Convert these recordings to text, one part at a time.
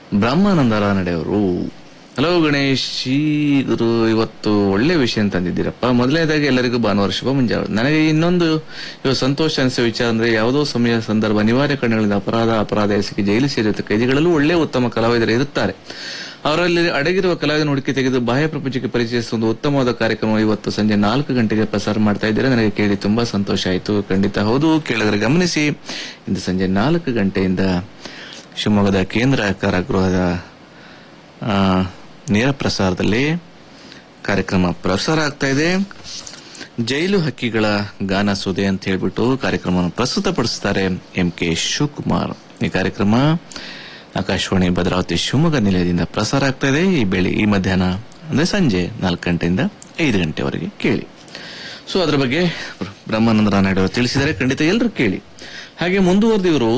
ಬ್ರಹ್ಮಾನಂದ ರಾನಡೆ ಅವರು. ಹಲೋ ಗಣೇಶ್, ಗುರು, ಇವತ್ತು ಒಳ್ಳೆ ವಿಷಯ ತಂದಿದ್ದೀರಪ್ಪ. ಮೊದಲನೇದಾಗಿ ಎಲ್ಲರಿಗೂ ಭಾನುವಾರ ಶುಭ ಮುಂಜಾನೆ. ನನಗೆ ಇನ್ನೊಂದು ಸಂತೋಷ ಅನಿಸೋ ವಿಚಾರ ಅಂದ್ರೆ, ಯಾವುದೋ ಸಮಯ ಸಂದರ್ಭ ಅನಿವಾರ್ಯ ಕಾರಣಗಳಿಂದ ಅಪರಾಧ ಎಸಗಿ ಜೈಲು ಸೇರಿರುವ ಕೈದಿಗಳಲ್ಲೂ ಒಳ್ಳೆ ಉತ್ತಮ ಕಲಾವಿದರು ಇರುತ್ತಾರೆ. ಅವರಲ್ಲಿ ಅಡಗಿರುವ ಕಲಾವಿದನ ಹುಡುಕಿ ತೆಗೆದು ಬಾಹ್ಯ ಪ್ರಪಂಚಕ್ಕೆ ಪರಿಚಯಿಸುವ ಒಂದು ಉತ್ತಮವಾದ ಕಾರ್ಯಕ್ರಮ ಇವತ್ತು ಸಂಜೆ 4 ಗಂಟೆಗೆ ಪ್ರಸಾರ ಮಾಡ್ತಾ ಇದ್ದೀರಾ. ನನಗೆ ಕೇಳಿ ತುಂಬಾ ಸಂತೋಷ ಆಯಿತು. ಖಂಡಿತ ಹೌದು, ಕೇಳಿದರೆ ಗಮನಿಸಿ. ಇಂದು ಸಂಜೆ 4 ಗಂಟೆಯಿಂದ ಶಿವಮೊಗ್ಗದ ಕೇಂದ್ರ ಕಾರಾಗೃಹದ ನೇರ ಪ್ರಸಾರದಲ್ಲಿ ಕಾರ್ಯಕ್ರಮ ಪ್ರಸಾರ ಆಗ್ತಾ ಇದೆ. ಜೈಲು ಹಕ್ಕಿಗಳ ಗಾನ ಸುದೆ ಅಂತ ಹೇಳ್ಬಿಟ್ಟು ಕಾರ್ಯಕ್ರಮವನ್ನು ಪ್ರಸ್ತುತಪಡಿಸುತ್ತಾರೆ MK ಶಿವಕುಮಾರ್. ಈ ಕಾರ್ಯಕ್ರಮ ಆಕಾಶವಾಣಿ ಭದ್ರಾವತಿ ಶಿವಮೊಗ್ಗ ನಿಲಯದಿಂದ ಪ್ರಸಾರ ಆಗ್ತಾ ಇದೆ. ಈ ಮಧ್ಯಾಹ್ನ ಅಂದ್ರೆ ಸಂಜೆ 4 ಗಂಟೆಯಿಂದ 5 ಗಂಟೆವರೆಗೆ ಕೇಳಿ. ಸೊ ಅದರ ಬಗ್ಗೆ ಬ್ರಹ್ಮಾನಂದ ರಾನಡೆ ಅವರು ತಿಳಿಸಿದರೆ ಖಂಡಿತ ಎಲ್ಲರೂ ಕೇಳಿ. ಹಾಗೆ ಮುಂದುವರೆದಿವರು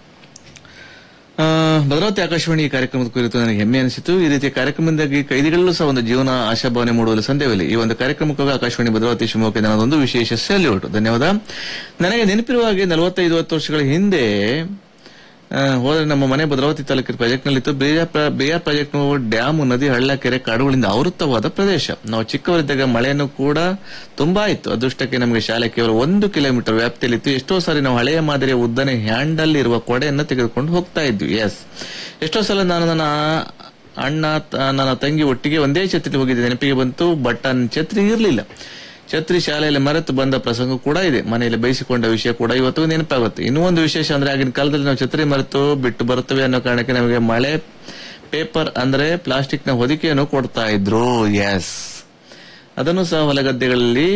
ಭದ್ರಾವತಿ ಆಕಾಶವಾಣಿ ಈ ಕಾರ್ಯಕ್ರಮದ ಕುರಿತು ನನಗೆ ಹೆಮ್ಮೆ ಅನಿಸಿತು. ಈ ರೀತಿಯ ಕಾರ್ಯಕ್ರಮದಿಂದಾಗಿ ಕೈದಿಗಳಲ್ಲೂ ಸಹ ಒಂದು ಜೀವನ ಆಶಾಭಾವನೆ ಮೂಡುವಲ್ಲಿ ಸಂದೇಹವಿಲ್ಲ. ಈ ಒಂದು ಕಾರ್ಯಕ್ರಮಕ್ಕಾಗಿ ಆಕಾಶವಾಣಿ ಭದ್ರಾವತಿ ಶಿವಮೊಗ್ಗ ನನ್ನದೊಂದು ವಿಶೇಷ ಸೆಲ್ಯೂಟ್, ಧನ್ಯವಾದ. ನನಗೆ ನೆನಪಿರುವ ಹಾಗೆ 45 ವರ್ಷಗಳ ಹಿಂದೆ ಹೋದ್ರೆ ನಮ್ಮ ಮನೆ ಭದ್ರಾವತಿ ತಾಲೂಕಿನ ಪ್ರಾಜೆಕ್ಟ್ ನಲ್ಲಿತ್ತು. ಬೇಯರ್ ಪ್ರಾಜೆಕ್ಟ್ ಡ್ಯಾಮ್, ನದಿ, ಹಳ್ಳ, ಕೆರೆ, ಕಾಡುಗಳಿಂದ ಆವೃತವಾದ ಪ್ರದೇಶ. ನಾವು ಚಿಕ್ಕವರಿದ್ದಾಗ ಮಳೆಯನ್ನು ಕೂಡ ತುಂಬಾ ಇತ್ತು. ಅದೃಷ್ಟಕ್ಕೆ ನಮಗೆ ಶಾಲೆ ಕೇವಲ 1 ಕಿಲೋಮೀಟರ್ ವ್ಯಾಪ್ತಿಯಲ್ಲಿತ್ತು. ಎಷ್ಟೋ ಸಾರಿ ನಾವು ಹಳೆಯ ಮಾದರಿಯ ಉದ್ದನೆ ಹ್ಯಾಂಡಲ್ ಇರುವ ಕೊಡೆಯನ್ನು ತೆಗೆದುಕೊಂಡು ಹೋಗ್ತಾ ಇದ್ವಿ. ಎಷ್ಟೋ ಸಲ ನಾನು ನನ್ನ ಅಣ್ಣ, ನನ್ನ ತಂಗಿ ಒಟ್ಟಿಗೆ ಒಂದೇ ಛತ್ರಿ ಹೋಗಿದ್ದೆ. ನೆನಪಿಗೆ ಬಂತು, ಬಟನ್ ಛತ್ರಿ ಇರಲಿಲ್ಲ. ಛತ್ರಿ ಶಾಲೆಯಲ್ಲಿ ಮರೆತು ಬಂದ ಪ್ರಸಂಗ ಕೂಡ ಇದೆ. ಮನೆಯಲ್ಲಿ ಬಯಸಿಕೊಂಡ ವಿಷಯ ಕೂಡ ಇವತ್ತು ನೆನಪಾಗುತ್ತೆ. ಇನ್ನೂ ಒಂದು ವಿಶೇಷ ಅಂದ್ರೆ, ಆಗಿನ ಕಾಲದಲ್ಲಿ ನಾವು ಛತ್ರಿ ಮರೆತು ಬಿಟ್ಟು ಬರುತ್ತವೆ ಅನ್ನೋ ಕಾರಣಕ್ಕೆ ನಮಗೆ ಮಳೆ ಪೇಪರ್ ಅಂದ್ರೆ ಪ್ಲಾಸ್ಟಿಕ್ ನ ಹೊದಿಕೆಯನ್ನು ಕೊಡ್ತಾ ಇದ್ರು. ಅದನ್ನು ಸಹ ಹೊಲಗದ್ದೆಗಳಲ್ಲಿ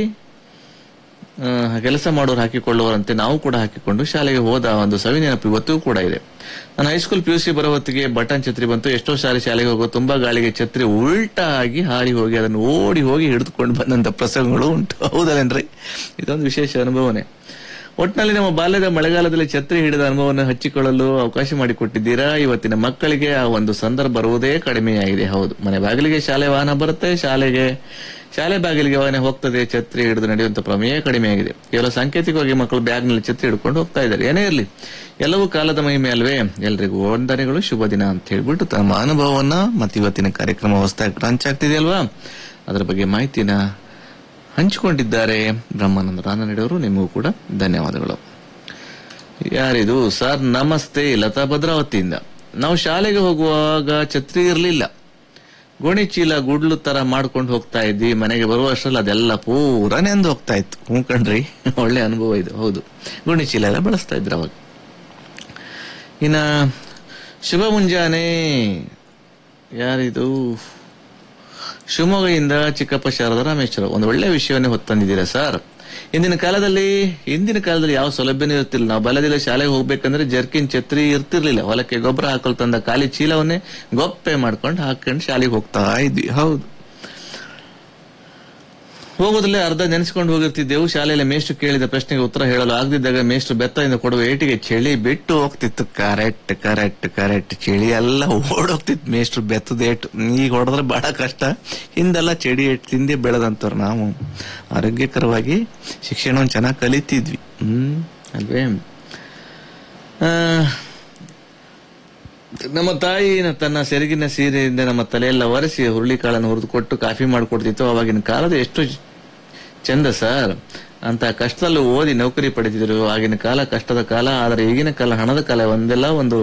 ಕೆಲಸ ಮಾಡೋರು ಹಾಕಿಕೊಳ್ಳುವರಂತೆ ನಾವು ಕೂಡ ಹಾಕಿಕೊಂಡು ಶಾಲೆಗೆ ಹೋದ ಒಂದು ಸವಿನೆನಪು ಇವತ್ತು ಕೂಡ ಇದೆ. ನಾನು ಹೈಸ್ಕೂಲ್ PUC ಬರೋ ಹೊತ್ತಿಗೆ ಬಟನ್ ಛತ್ರಿ ಬಂತು. ಎಷ್ಟೋ ಸಾರಿ ಶಾಲೆಗೆ ಹೋಗೋ ತುಂಬಾ ಗಾಳಿಗೆ ಛತ್ರಿ ಉಲ್ಟಾ ಆಗಿ ಹಾರಿ ಹೋಗಿ ಅದನ್ನು ಓಡಿ ಹೋಗಿ ಹಿಡಿದುಕೊಂಡು ಬಂದಂತ ಪ್ರಸಂಗಗಳು ಉಂಟು. ಹೌದಲ್ಲೇನ್ರಿ? ಇದೊಂದು ವಿಶೇಷ ಅನುಭವನೇ. ಒಟ್ಟಿನಲ್ಲಿ ನಮ್ಮ ಬಾಲ್ಯದ ಮಳೆಗಾಲದಲ್ಲಿ ಛತ್ರಿ ಹಿಡಿದ ಅನುಭವವನ್ನು ಹಂಚಿಕೊಳ್ಳಲು ಅವಕಾಶ ಮಾಡಿಕೊಟ್ಟಿದ್ದೀರಾ. ಇವತ್ತಿನ ಮಕ್ಕಳಿಗೆ ಆ ಒಂದು ಸಂದರ್ಭ ಬರುವುದೇ ಕಡಿಮೆಯಾಗಿದೆ. ಹೌದು, ಮನೆ ಬಾಗಿಲಿಗೆ ಶಾಲೆ ವಾಹನ ಬರುತ್ತೆ, ಶಾಲೆ ಬಾಗಿಲಿಗೆ ವಾಹನ ಹೋಗ್ತದೆ, ಛತ್ರಿ ಹಿಡಿದು ನಡೆಯುವಂತ ಪ್ರಮೇಯ ಕಡಿಮೆಯಾಗಿದೆ. ಕೇವಲ ಸಾಂಕೇತಿಕವಾಗಿ ಮಕ್ಕಳು ಬ್ಯಾಗ್ ನಲ್ಲಿ ಛತ್ರಿ ಹಿಡ್ಕೊಂಡು ಹೋಗ್ತಾ ಇದ್ದಾರೆ. ಏನೇ ಇರಲಿ, ಎಲ್ಲವೂ ಕಾಲದ ಮಹಿಮೆ ಅಲ್ವೇ. ಎಲ್ರಿಗೂ ವಂದನೆಗಳು, ಶುಭ ದಿನ ಅಂತ ಹೇಳ್ಬಿಟ್ಟು ತಮ್ಮ ಅನುಭವವನ್ನ ಮತ್ತೆ ಇವತ್ತಿನ ಕಾರ್ಯಕ್ರಮ ಹೊಸದಾಗಿ ಲಾಂಚ್ ಆಗ್ತಿದೆಯಲ್ವಾ, ಅದರ ಬಗ್ಗೆ ಮಾಹಿತಿನ ಹಂಚಿಕೊಂಡಿದ್ದಾರೆ ಬ್ರಹ್ಮಾನಂದ ರಾನಡೆ ಅವರು. ನಿಮಗೂ ಕೂಡ ಧನ್ಯವಾದಗಳು. ಯಾರಿದು? ಸರ್ ನಮಸ್ತೆ, ಲತಾ ಭದ್ರಾವತಿಯಿಂದ. ನಾವು ಶಾಲೆಗೆ ಹೋಗುವಾಗ ಛತ್ರಿ ಇರಲಿಲ್ಲ. ಗೋಣಿ ಚೀಲ ಗುಡ್ಲು ತರ ಮಾಡ್ಕೊಂಡು ಹೋಗ್ತಾ ಇದ್ವಿ. ಮನೆಗೆ ಬರುವಷ್ಟರಲ್ಲಿ ಅದೆಲ್ಲ ಪೂರ ನೆಂದು ಹೋಗ್ತಾ ಇತ್ತು. ಕಣ್ರಿ, ಒಳ್ಳೆ ಅನುಭವ ಇದು. ಹೌದು, ಗೋಣಿ ಚೀಲ ಎಲ್ಲ ಬಳಸ್ತಾ ಇದ್ರು ಅವಾಗ. ಇನ್ನ ಶುಭ ಮುಂಜಾನೆ, ಯಾರಿದು? ಶಿವಮೊಗ್ಗದಿಂದ ಚಿಕ್ಕಪ್ಪ ಶಾರದ ರಾಮೇಶ್ವರ. ಒಂದು ಒಳ್ಳೆ ವಿಷಯವನ್ನೇ ಹೊತ್ತಂದಿದ್ದೀರಾ ಸರ್. ಹಿಂದಿನ ಕಾಲದಲ್ಲಿ ಯಾವ ಸೌಲಭ್ಯನೂ ಇರ್ತಿಲ್ಲ. ನಾವು ಬಾಲ್ಯದಲ್ಲಿ ಶಾಲೆಗೆ ಹೋಗ್ಬೇಕಂದ್ರೆ ಜರ್ಕಿನ್ ಛತ್ರಿ ಇರ್ತಿರ್ಲಿಲ್ಲ. ಹೊಲಕ್ಕೆ ಗೊಬ್ಬರ ಹಾಕಲು ತಂದ ಖಾಲಿ ಚೀಲವನ್ನೇ ಗೊಪ್ಪೆ ಮಾಡ್ಕೊಂಡು ಹಾಕೊಂಡು ಶಾಲೆಗೆ ಹೋಗ್ತಾ ಇದ್ವಿ. ಹೌದು, ಹೋಗೋದ್ರಲ್ಲೇ ಅರ್ಧ ನೆನೆಸ್ಕೊಂಡು ಹೋಗಿರ್ತಿದ್ದೆವು. ಶಾಲೆಯಲ್ಲಿ ಮೇಷ್ಟ್ರು ಕೇಳಿದ ಪ್ರಶ್ನೆಗೆ ಉತ್ತರ ಹೇಳಲು ಆಗದಿದ್ದಾಗ ಮೇಷ್ಟ್ರು ಬೆತ್ತದಿಂದ ಕೊಡುವ ಏಟಿಗೆ ಚಳಿ ಬಿಟ್ಟು ಹೋಗ್ತಿತ್ತು. ಕರೆಕ್ಟ್ ಚಳಿ ಎಲ್ಲ ಓಡೋಗ್ತಿತ್ತು ಮೇಷ್ಟ್ರು ಬೆತ್ತದ ಏಟು. ಈಗ ಹೊಡೆದ್ರೆ ಬಹಳ ಕಷ್ಟ. ಹಿಂದೆಲ್ಲ ಚಳಿ ಏಟು ತಿಂದೇ ಬೆಳೆದಂತವ್ರು ನಾವು. ಆರೋಗ್ಯಕರವಾಗಿ ಶಿಕ್ಷಣವನ್ನು ಚೆನ್ನಾಗಿ ಕಲಿತಿದ್ವಿ. ಅಲ್ವೇ? ನಮ್ಮ ತಾಯಿ ತನ್ನ ಸೆರಗಿನ ಸೀರೆಯಿಂದ ನಮ್ಮ ತಲೆಯೆಲ್ಲ ಒರೆಸಿ ಹುರುಳಿಕಾಳನ್ನು ಹುರಿದುಕೊಟ್ಟು ಕಾಫಿ ಮಾಡಿಕೊಡ್ತಿತ್ತು. ಅವಾಗಿನ ಕಾಲದ ಎಷ್ಟು ಚಂದ ಸರ್. ಅಂತ ಕಷ್ಟದಲ್ಲೂ ಓದಿ ನೌಕರಿ ಪಡೆದಿದ್ರು. ಆಗಿನ ಕಾಲ ಕಷ್ಟದ ಕಾಲ, ಆದರೆ ಈಗಿನ ಕಾಲ ಹಣದ ಕಾಲ. ಒಂದೆಲ್ಲ ಒಂದು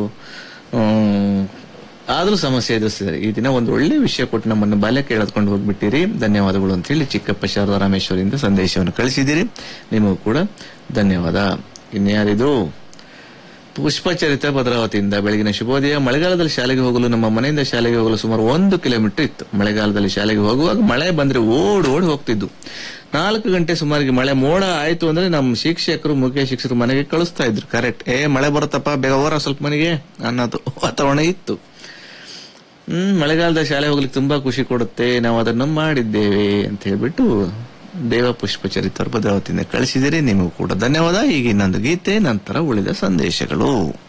ಆದ್ರೂ ಸಮಸ್ಯೆ ಎದುರಿಸಿದ್ದಾರೆ. ಈ ದಿನ ಒಂದು ಒಳ್ಳೆ ವಿಷಯ ಕೊಟ್ಟು ನಮ್ಮನ್ನು ಬಾಲ್ಯಕ್ಕೆ ಎಳೆದುಕೊಂಡು ಹೋಗ್ಬಿಟ್ಟಿರಿ. ಧನ್ಯವಾದಗಳು ಅಂತ ಹೇಳಿ ಚಿಕ್ಕಪ್ಪ ಶಾರದಾ ರಾಮೇಶ್ವರಿಂದ ಸಂದೇಶವನ್ನು ಕಳಿಸಿದ್ದೀರಿ. ನಿಮಗೂ ಕೂಡ ಧನ್ಯವಾದ. ಇನ್ಯಾರಿದು? ಪುಷ್ಪಚರಿತ ಭದ್ರಾವತಿಯಿಂದ. ಬೆಳಗಿನ ಶುಭೋದಯ. ಮಳೆಗಾಲದಲ್ಲಿ ಶಾಲೆಗೆ ಹೋಗಲು ನಮ್ಮ ಮನೆಯಿಂದ ಶಾಲೆಗೆ ಹೋಗಲು ಸುಮಾರು 1 ಕಿಲೋಮೀಟರ್ ಇತ್ತು. ಮಳೆಗಾಲದಲ್ಲಿ ಶಾಲೆಗೆ ಹೋಗುವಾಗ ಮಳೆ ಬಂದ್ರೆ ಓಡಿ ಹೋಗ್ತಿದ್ದು. 4 ಗಂಟೆ ಸುಮಾರಿಗೆ ಮಳೆ ಮೋಡ ಆಯ್ತು ಅಂದ್ರೆ ನಮ್ಮ ಶಿಕ್ಷಕರು, ಮುಖ್ಯ ಶಿಕ್ಷಕರು ಮನೆಗೆ ಕಳಿಸ್ತಾ ಇದ್ರು. ಕರೆಕ್ಟ್, ಮಳೆ ಬರುತ್ತಪ್ಪ, ಬೇಗ ಹೋರ ಸ್ವಲ್ಪ ಮನೆಗೆ ಅನ್ನೋದು ವಾತಾವರಣ ಇತ್ತು. ಮಳೆಗಾಲದ ಶಾಲೆ ಹೋಗ್ಲಿಕ್ಕೆ ತುಂಬಾ ಖುಷಿ ಕೊಡುತ್ತೆ. ನಾವು ಅದನ್ನು ಮಾಡಿದ್ದೇವೆ ಅಂತ ಹೇಳ್ಬಿಟ್ಟು ದೇವ ಪುಷ್ಪಚರಿತ ಭದ್ರಾವತಿಯಿಂದ ಕಳಿಸಿದಿರಿ. ನಿಮಗೂ ಕೂಡ ಧನ್ಯವಾದ. ಈಗ ಇನ್ನೊಂದು ಗೀತೆ, ನಂತರ ಉಳಿದ ಸಂದೇಶಗಳು.